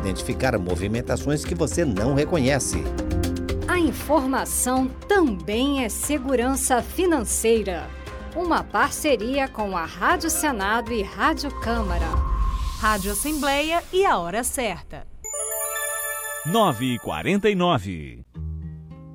identificar movimentações que você não reconhece. A informação também é segurança financeira. Uma parceria com a Rádio Senado e Rádio Câmara. Rádio Assembleia e a hora certa. 9h49.